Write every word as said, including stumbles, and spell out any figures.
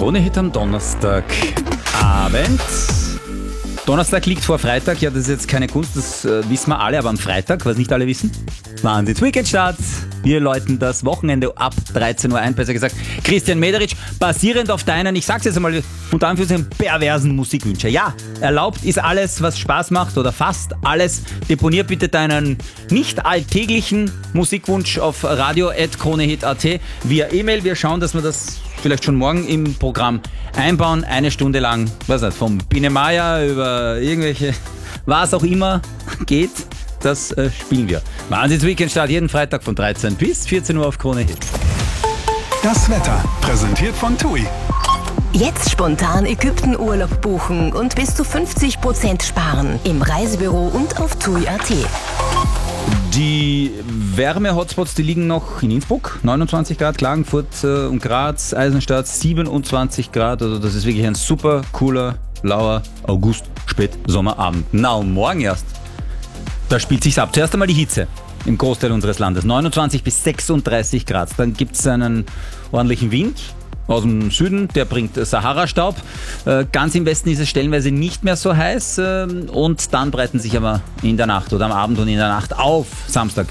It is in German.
Krone-Hit am Donnerstagabend. Donnerstag liegt vor Freitag, ja, das ist jetzt keine Kunst, das äh, wissen wir alle, aber am Freitag, was nicht alle wissen, Wahnsinns-Weekend-Start. Wir läuten das Wochenende ab dreizehn Uhr ein, besser gesagt Christian Mederitsch, basierend auf deinen, ich sag's jetzt einmal, unter Anführungszeichen perversen Musikwünsche. Ja, erlaubt ist alles, was Spaß macht oder fast alles. Deponier bitte deinen nicht alltäglichen Musikwunsch auf radio at kronehit punkt at via E-Mail. Wir schauen, dass wir das vielleicht schon morgen im Programm einbauen. Eine Stunde lang, was nicht, vom Biene Meier über irgendwelche, was auch immer geht, das äh, spielen wir. Wahnsinns-Weekend-Start jeden Freitag von dreizehn bis vierzehn Uhr auf Krone Hit. Das Wetter, präsentiert von T U I. Jetzt spontan Ägypten-Urlaub buchen und bis zu fünfzig Prozent sparen im Reisebüro und auf T U I punkt at. Die Wärme-Hotspots, die liegen noch in Innsbruck, neunundzwanzig Grad, Klagenfurt äh, und Graz, Eisenstadt siebenundzwanzig Grad. Also das ist wirklich ein super cooler, lauer August, Spätsommerabend. Na und morgen erst, da spielt sich's ab. Zuerst einmal die Hitze im Großteil unseres Landes, neunundzwanzig bis sechsunddreißig Grad. Dann gibt es einen ordentlichen Wind aus dem Süden, der bringt Sahara-Staub. Äh, ganz im Westen ist es stellenweise nicht mehr so heiß. Äh, und dann breiten sich aber in der Nacht oder am Abend und in der Nacht auf Samstag